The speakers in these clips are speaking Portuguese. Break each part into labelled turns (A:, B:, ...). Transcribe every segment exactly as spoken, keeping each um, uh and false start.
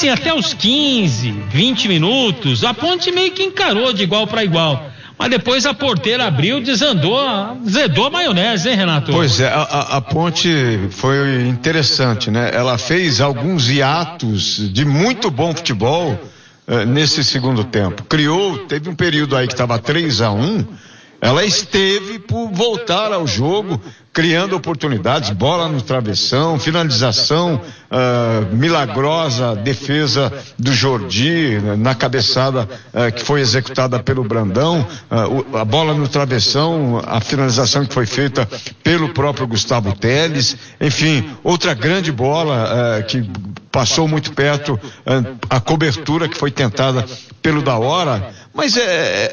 A: assim, até os quinze, vinte minutos, a Ponte meio que encarou de igual para igual. Mas depois a porteira abriu, desandou, zedou a maionese, hein, Renato?
B: Pois é, a, a Ponte foi interessante, né? Ela fez alguns hiatos de muito bom futebol uh, nesse segundo tempo. Criou, teve um período aí que estava três a um, ela esteve por voltar ao jogo, criando oportunidades, bola no travessão, finalização uh, milagrosa, defesa do Jordi na cabeçada uh, que foi executada pelo Brandão, uh, a bola no travessão, a finalização que foi feita pelo próprio Gustavo Teles, enfim, outra grande bola uh, que passou muito perto, uh, a cobertura que foi tentada pelo da hora, mas é,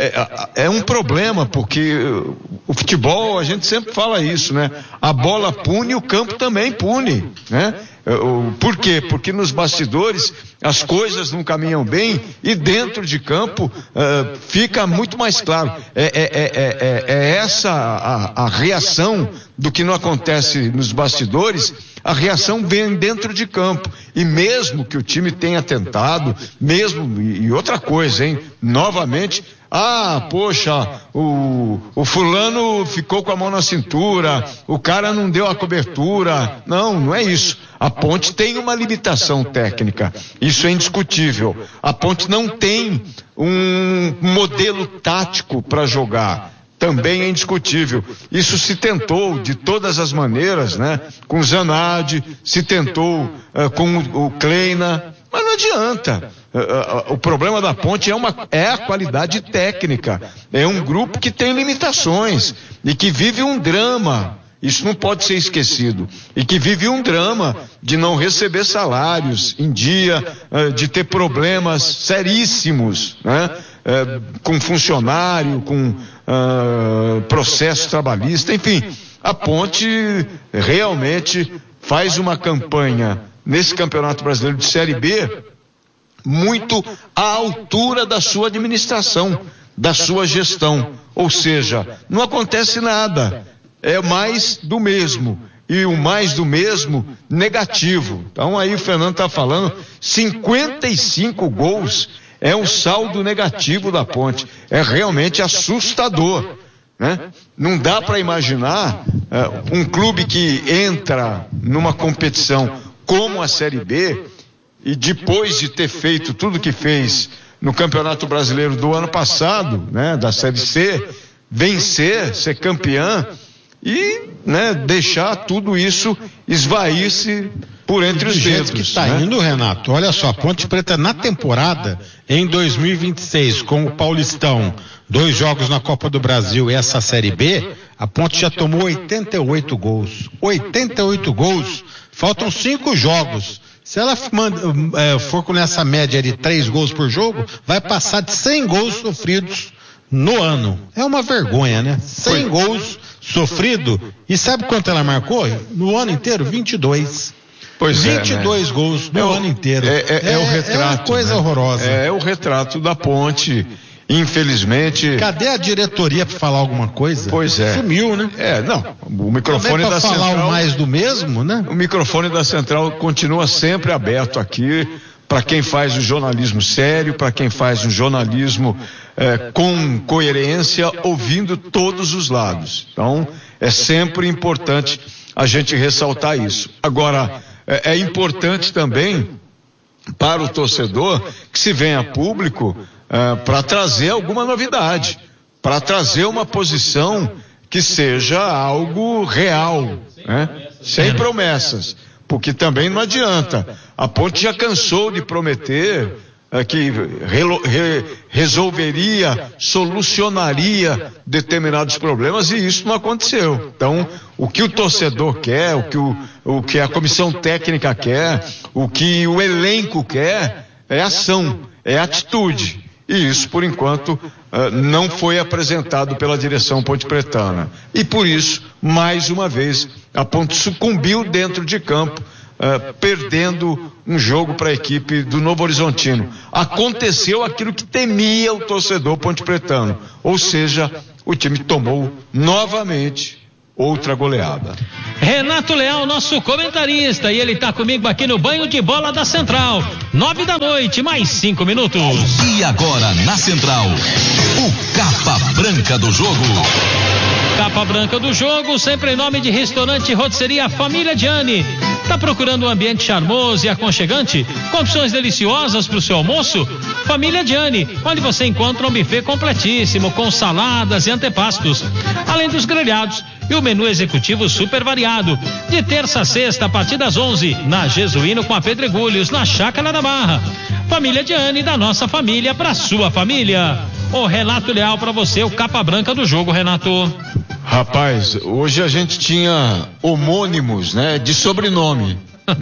B: é, é um problema, porque o futebol, a gente sempre fala isso, né? A bola pune, o campo também pune, né? Por quê? Porque nos bastidores as coisas não caminham bem e dentro de campo uh, fica muito mais claro. É, é, é, é, é essa a, a reação do que não acontece nos bastidores, a reação vem dentro de campo. E mesmo que o time tenha tentado, mesmo, e, e outra coisa, hein? Novamente, ah, poxa, o, o fulano ficou com a mão na cintura, o cara não deu a cobertura. Não, não é isso. A Ponte tem uma limitação técnica, isso é indiscutível. A Ponte não tem um modelo tático para jogar, também é indiscutível. Isso se tentou de todas as maneiras, né? Com o Zanardi, se tentou uh, com o, o Kleina, mas não adianta. Uh, uh, o problema da Ponte é, uma, é a qualidade técnica. É um grupo que tem limitações e que vive um drama. Isso não pode ser esquecido. E que vive um drama de não receber salários em dia, uh, de ter problemas seríssimos, né? Uh, com funcionário, com uh, processo trabalhista, enfim. A Ponte realmente faz uma campanha nesse Campeonato Brasileiro de Série B muito à altura da sua administração, da sua gestão. Ou seja, não acontece nada. É mais do mesmo, e o mais do mesmo negativo. Então aí o Fernando está falando, cinquenta e cinco gols é um saldo negativo da Ponte, é realmente assustador, né? Não dá para imaginar uh, um clube que entra numa competição como a Série B e depois de ter feito tudo que fez no Campeonato Brasileiro do ano passado, né, da Série C, vencer, ser campeã, e, né, deixar tudo isso esvair-se por entre os dedos.
C: Que está,
B: né?
C: indo, Renato, olha só, Ponte Preta na temporada, em dois mil e vinte e seis, com o Paulistão, dois jogos na Copa do Brasil e essa Série B, a Ponte já tomou oitenta e oito gols. oitenta e oito gols, faltam cinco jogos. Se ela manda, é, for com essa média de três gols por jogo, vai passar de cem gols sofridos no ano. É uma vergonha, né? cem gols sofrido, e sabe quanto ela marcou? No ano inteiro, vinte e dois.
B: Pois
C: vinte e dois
B: é, né?
C: gols no
B: é o,
C: ano inteiro.
B: É, é, é, é o retrato. É uma
C: coisa, né, horrorosa.
B: É, é o retrato da Ponte, infelizmente.
C: Cadê a diretoria para falar alguma coisa?
B: Pois é.
C: Sumiu, né?
B: É, não, o microfone da
C: falar
B: Central.
C: O mais do mesmo, né?
B: O microfone da Central continua sempre aberto aqui, para quem faz o jornalismo sério, para quem faz um jornalismo eh, com coerência, ouvindo todos os lados. Então, é sempre importante a gente ressaltar isso. Agora, é, é importante também para o torcedor que se venha a público eh, para trazer alguma novidade, para trazer uma posição que seja algo real, né? Sem promessas. Porque também não adianta. A Ponte já cansou de prometer uh, que re, re, resolveria, solucionaria determinados problemas, e isso não aconteceu. Então, o que o torcedor quer, o que, o, o que a comissão técnica quer, o que o elenco quer, é ação, é atitude. E isso, por enquanto, uh, não foi apresentado pela direção pontepretana. E por isso, mais uma vez, a Ponte sucumbiu dentro de campo, uh, perdendo um jogo para a equipe do Novo Horizontino. Aconteceu aquilo que temia o torcedor pontepretano. Ou seja, o time tomou novamente outra goleada.
A: Renato Leal, nosso comentarista, e ele está comigo aqui no Banho de Bola da Central. Nove da noite, mais cinco minutos.
D: E agora na Central, o Capa Branca do Jogo.
A: Capa Branca do Jogo, sempre em nome de Restaurante e Rotisseria Família Gianni. Tá procurando um ambiente charmoso e aconchegante, com opções deliciosas para o seu almoço? Família Gianni, onde você encontra um buffet completíssimo, com saladas e antepastos, além dos grelhados e o menu executivo super variado. De terça a sexta, a partir das onze, na Jesuíno com a Pedregulhos, na Chácara da Barra. Família Gianni, da nossa família para sua família. O Renato Leal para você, o Capa Branca do Jogo, Renato.
B: Rapaz, hoje a gente tinha homônimos, né, de sobrenome.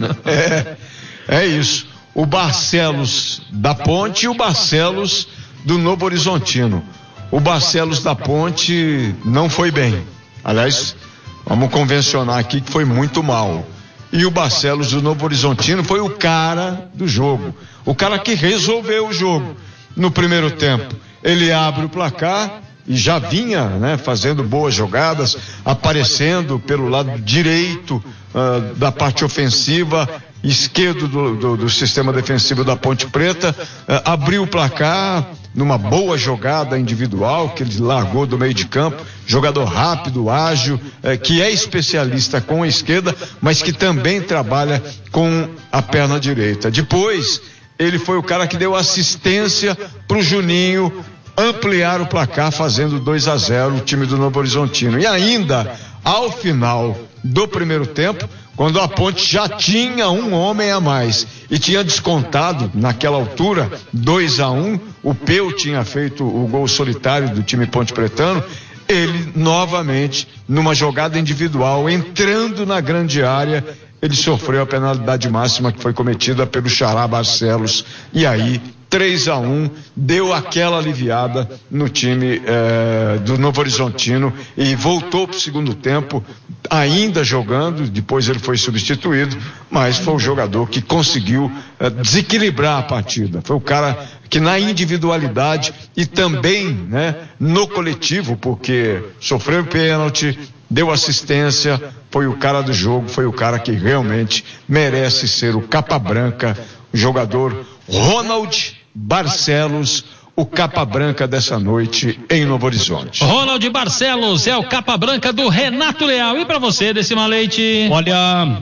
B: é, é isso. O Barcelos da Ponte e o Barcelos do Novo Horizontino. O Barcelos da Ponte não foi bem. Aliás, vamos convencionar aqui que foi muito mal. E o Barcelos do Novo Horizontino foi o cara do jogo. O cara que resolveu o jogo. No primeiro tempo, ele abre o placar e já vinha, né, fazendo boas jogadas, aparecendo pelo lado direito uh, da parte ofensiva, esquerdo do, do, do sistema defensivo da Ponte Preta, uh, abriu o placar numa boa jogada individual que ele largou do meio de campo, jogador rápido, ágil, uh, que é especialista com a esquerda, mas que também trabalha com a perna direita. Depois, ele foi o cara que deu assistência pro Juninho ampliar o placar, fazendo dois a zero o time do Novo Horizontino. E ainda, ao final do primeiro tempo, quando a Ponte já tinha um homem a mais e tinha descontado naquela altura dois a um, o Peu tinha feito o gol solitário do time Ponte Pretano, ele novamente, numa jogada individual, entrando na grande área, ele sofreu a penalidade máxima que foi cometida pelo Xará Barcelos, e aí três a um, deu aquela aliviada no time eh, do Novo Horizontino e voltou para o segundo tempo ainda jogando. Depois ele foi substituído, mas foi o jogador que conseguiu eh, desequilibrar a partida. Foi o cara que na individualidade e também, né, no coletivo, porque sofreu pênalti, deu assistência, foi o cara do jogo, foi o cara que realmente merece ser o Capa Branca, o jogador Ronald Barcelos, o Capa Branca dessa noite em Novo Horizonte.
A: Ronald Barcelos é o Capa Branca do Renato Leal. E para você, Decima Leite?
E: Olha,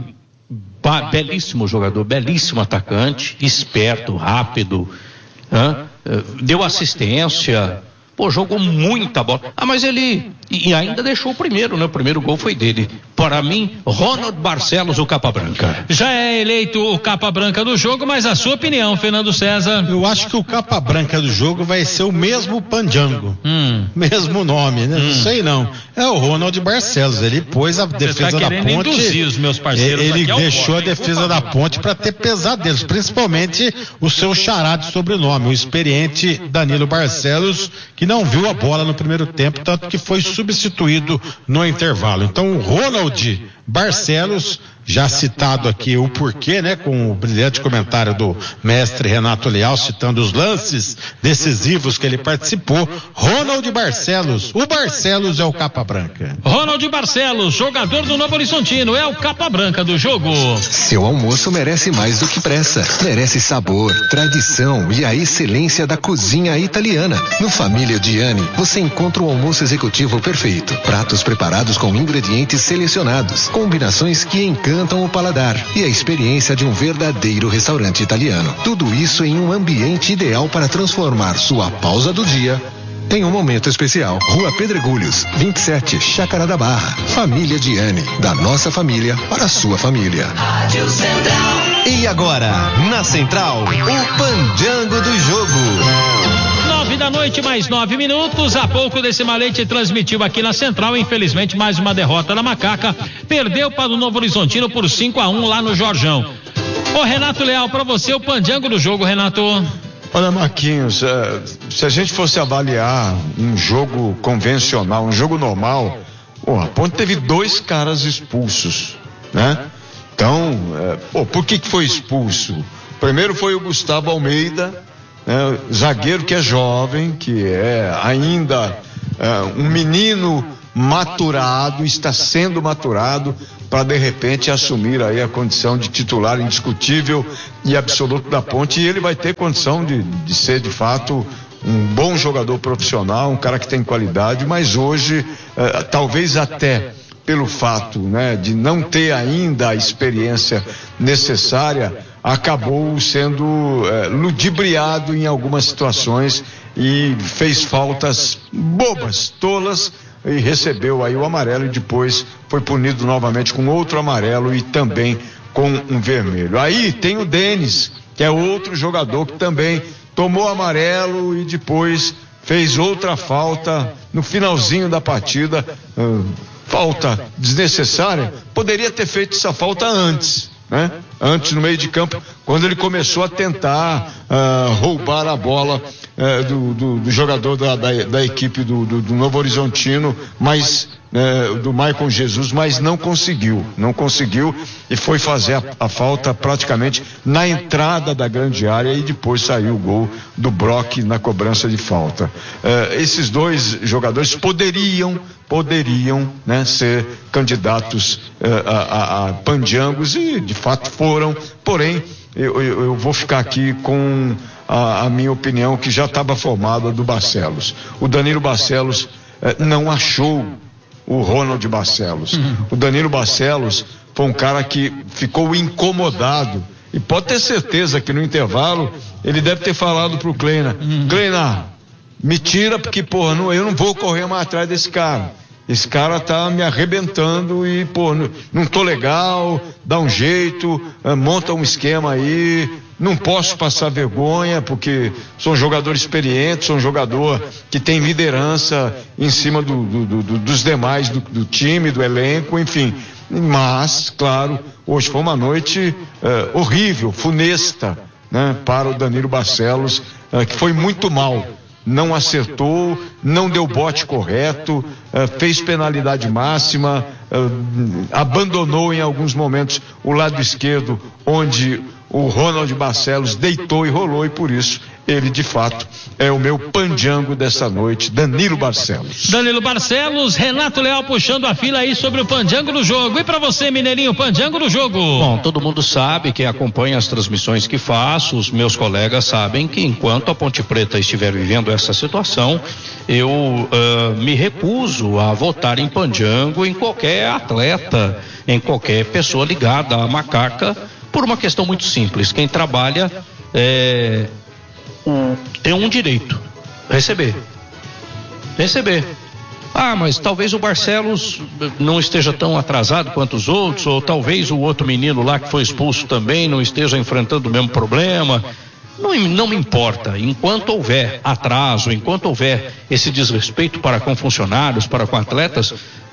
E: belíssimo jogador, belíssimo atacante, esperto, rápido, hein? Deu assistência, pô, jogou muita bola. Ah, mas ele e ainda deixou o primeiro, né? O primeiro gol foi dele. Para mim, Ronald Barcelos, o Capa Branca.
A: Já é eleito o Capa Branca do jogo, mas a sua opinião, Fernando César?
C: Eu acho que o Capa Branca do jogo vai ser o mesmo Panjango. Hum. Mesmo nome, né? Hum. Não sei não. É o Ronald Barcelos. Ele pôs a defesa
A: tá
C: da Ponte.
A: Os meus parceiros
C: ele
A: aqui
C: deixou a defesa da Ponte para ter pesadelos, principalmente o seu xará de sobrenome, o experiente Danilo Barcelos, que não viu a bola no primeiro tempo, tanto que foi substituído no intervalo. Então o Ronald Barcelos, já citado aqui o porquê, né, com o brilhante comentário do mestre Renato Leal, citando os lances decisivos que ele participou. Ronald Barcelos, o Barcelos é o Capa Branca.
A: Ronald Barcelos, jogador do Novo Horizontino, é o Capa Branca do jogo.
D: Seu almoço merece mais do que pressa, merece sabor, tradição e a excelência da cozinha italiana. No Família Gianni, você encontra o almoço executivo perfeito, pratos preparados com ingredientes selecionados, combinações que encantam o paladar e a experiência de um verdadeiro restaurante italiano. Tudo isso em um ambiente ideal para transformar sua pausa do dia em um momento especial. Rua Pedregulhos, vinte e sete, Chácara da Barra. Família Gianni, da nossa família para a sua família. Rádio Central. E agora, na Central, o Panjango do Jogo.
A: Nove da noite, mais nove minutos. Há pouco Decima Leite transmitiu aqui na Central. Infelizmente, mais uma derrota da Macaca. Perdeu para o Novo Horizontino por cinco a um lá no Jorjão. Ô Renato Leal, para você o panjango do jogo, Renato.
B: Olha, Marquinhos, é, se a gente fosse avaliar um jogo convencional, um jogo normal, pô, a Ponte teve dois caras expulsos, né? Então, é, pô, por que que foi expulso? Primeiro foi o Gustavo Almeida, né, zagueiro que é jovem, que é ainda é, um menino maturado, está sendo maturado para de repente assumir aí a condição de titular indiscutível e absoluto da Ponte, e ele vai ter condição de, de ser de fato um bom jogador profissional, um cara que tem qualidade, mas hoje eh, talvez até pelo fato, né, de não ter ainda a experiência necessária, acabou sendo eh, ludibriado em algumas situações e fez faltas bobas, tolas, e recebeu aí o amarelo e depois foi punido novamente com outro amarelo e também com um vermelho. Aí tem o Denis, que é outro jogador que também tomou amarelo e depois fez outra falta no finalzinho da partida, uh, falta desnecessária. Poderia ter feito essa falta antes, né? Antes, no meio de campo, quando ele começou a tentar uh, roubar a bola uh, do, do, do jogador da, da, da equipe do, do, do Novo Horizontino, mas uh, do Maicon Jesus, mas não conseguiu, não conseguiu e foi fazer a, a falta praticamente na entrada da grande área e depois saiu o gol do Brock na cobrança de falta. Uh, esses dois jogadores poderiam poderiam, né, ser candidatos uh, a, a, a pandiangos e de fato foram, porém eu, eu, eu vou ficar aqui com a, a minha opinião que já estava formada do Barcelos. O Danilo Barcelos uh, não achou o Ronald Barcelos. Uhum. O Danilo Barcelos foi um cara que ficou incomodado e pode ter certeza que no intervalo ele deve ter falado pro Kleina, uhum. Kleina, me tira porque, porra, não, eu não vou correr mais atrás desse cara. Esse cara tá me arrebentando e, pô, não, não tô legal, dá um jeito, monta um esquema aí, não posso passar vergonha porque sou um jogador experiente, sou um jogador que tem liderança em cima do, do, do, dos demais do, do time, do elenco, enfim. Mas, claro, hoje foi uma noite uh, horrível, funesta, né, para o Danilo Barcelos, uh, que foi muito mal. Não acertou, não deu bote correto, uh, fez penalidade máxima, uh, abandonou em alguns momentos o lado esquerdo, onde o Ronald Barcelos deitou e rolou, e por isso ele de fato é o meu pandiango dessa noite, Danilo Barcelos.
A: Danilo Barcelos, Renato Leal puxando a fila aí sobre o pandiango do jogo. E pra você, Mineirinho, pandiango do jogo?
E: Bom, todo mundo sabe, quem acompanha as transmissões que faço, os meus colegas sabem que enquanto a Ponte Preta estiver vivendo essa situação, eu uh, me recuso a votar em pandiango em qualquer atleta, em qualquer pessoa ligada à macaca, por uma questão muito simples. Quem trabalha é, um, tem um direito, receber receber ah, mas talvez o Barcelos não esteja tão atrasado quanto os outros, ou talvez o outro menino lá que foi expulso também não esteja enfrentando o mesmo problema. Não, não me importa, enquanto houver atraso, enquanto houver esse desrespeito para com funcionários, para com atletas,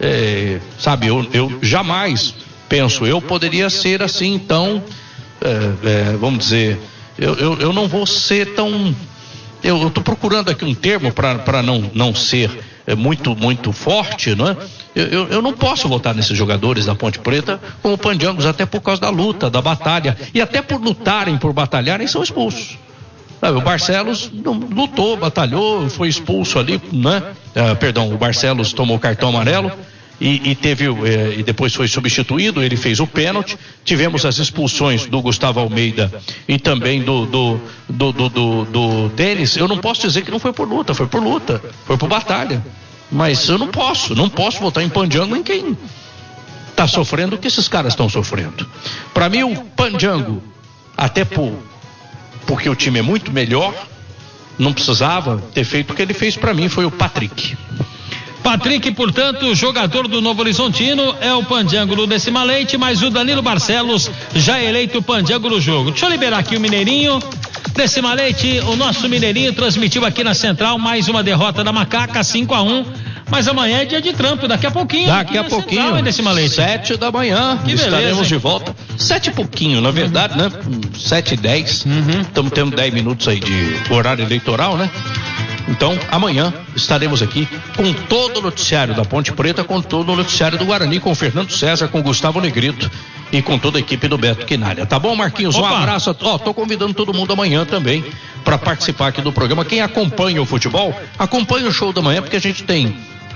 E: é, sabe, eu, eu jamais penso, eu poderia ser assim, então, é, é, vamos dizer, eu, eu, eu não vou ser tão, eu estou procurando aqui um termo para não, não ser é, muito, muito forte, não é? Eu, eu, eu não posso votar nesses jogadores da Ponte Preta como pandiangos, até por causa da luta, da batalha, e até por lutarem, por batalharem, são expulsos. Sabe, o Barcelos não, lutou, batalhou, foi expulso ali, né? Ah, perdão, o Barcelos tomou cartão amarelo, E, e teve eh, e depois foi substituído, ele fez o pênalti. Tivemos as expulsões do Gustavo Almeida e também do do, do, do, do, do Denis. Eu não posso dizer que não foi por luta, foi por luta, foi por batalha, mas eu não posso, não posso votar em pandiango em quem está sofrendo o que esses caras estão sofrendo. Para mim o pandiango, até por, porque o time é muito melhor, não precisava ter feito o que ele fez para mim, foi o Patrick.
A: Patrick, portanto, jogador do Novo Horizontino, é o pandiango do Decima Leite, mas o Danilo Barcelos já é eleito o pandiango do jogo. Deixa eu liberar aqui o Mineirinho. Decima Leite, o nosso Mineirinho transmitiu aqui na Central mais uma derrota da Macaca, cinco a um. Mas amanhã é dia de trampo, daqui a pouquinho.
E: Daqui a pouquinho, Central, hein, Decima Leite? Sete da manhã, que estaremos beleza, de volta. Sete e pouquinho, na verdade, uhum. né? Sete e dez. Estamos uhum. tendo dez minutos aí de horário eleitoral, né? Então, amanhã estaremos aqui com todo o noticiário da Ponte Preta, com todo o noticiário do Guarani, com o Fernando César, com o Gustavo Negrito e com toda a equipe do Beto Quinalha. Tá bom, Marquinhos? Opa. Um abraço. Ó, tô convidando todo mundo amanhã também para participar aqui do programa. Quem acompanha o futebol, acompanha o show da manhã, porque a gente tem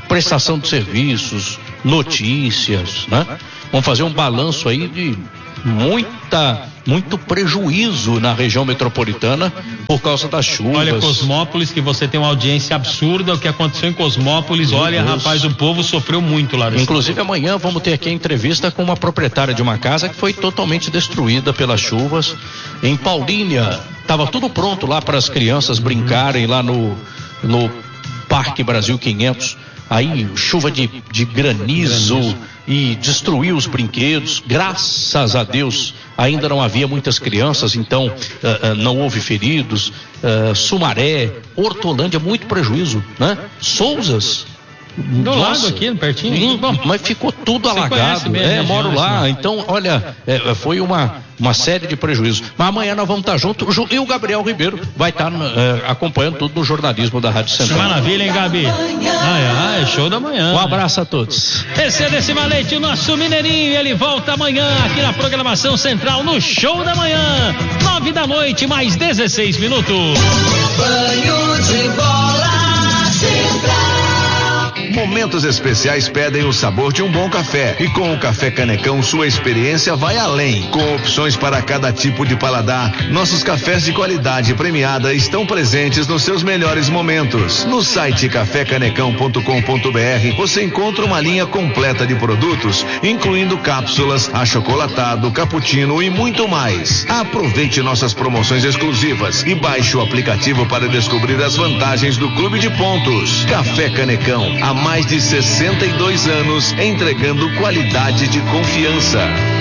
E: prestação de serviços, notícias, né? Vamos fazer um balanço aí de muita, muito prejuízo na região metropolitana por causa das chuvas.
A: Olha, Cosmópolis, que você tem uma audiência absurda, o que aconteceu em Cosmópolis, Meu olha, Deus. rapaz, o povo sofreu muito lá.
E: Inclusive amanhã vamos ter aqui a entrevista com uma proprietária de uma casa que foi totalmente destruída pelas chuvas. Em Paulínia, estava tudo pronto lá para as crianças brincarem lá no, no Parque Brasil quinhentos. Aí, chuva de, de granizo, granizo e destruiu os brinquedos. Graças a Deus, ainda não havia muitas crianças, então uh, uh, não houve feridos. Uh, Sumaré, Hortolândia, muito prejuízo, né? Souzas.
A: Do Nossa, lado aqui, pertinho.
E: Sim, mas ficou tudo
A: Você
E: alagado.
A: Mesmo,
E: é, moro lá.
A: Né?
E: Então, olha, é, foi uma, uma série de prejuízos. Mas amanhã nós vamos estar juntos. E o Gabriel Ribeiro vai estar é, acompanhando tudo no jornalismo da Rádio Central.
A: Maravilha, hein, Gabi? Ai, ai, show da manhã.
E: Um abraço a todos.
A: Esse é Decima Leite, o nosso Mineirinho. Ele volta amanhã aqui na programação central no Show da Manhã. Nove da noite, mais dezesseis minutos.
F: Banho de bola central.
G: Momentos especiais pedem o sabor de um bom café. E com o Café Canecão, sua experiência vai além. Com opções para cada tipo de paladar, nossos cafés de qualidade premiada estão presentes nos seus melhores momentos. No site café canecão ponto com ponto br você encontra uma linha completa de produtos, incluindo cápsulas, achocolatado, cappuccino e muito mais. Aproveite nossas promoções exclusivas e baixe o aplicativo para descobrir as vantagens do Clube de Pontos. Café Canecão, a mais de sessenta e dois anos, entregando qualidade de confiança.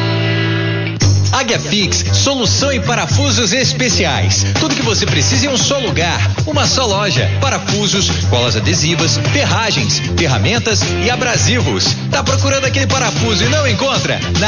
H: Águia Fix, solução em parafusos especiais. Tudo que você precisa em um só lugar, uma só loja. Parafusos, colas adesivas, ferragens, ferramentas e abrasivos. Tá procurando aquele parafuso e não encontra? Na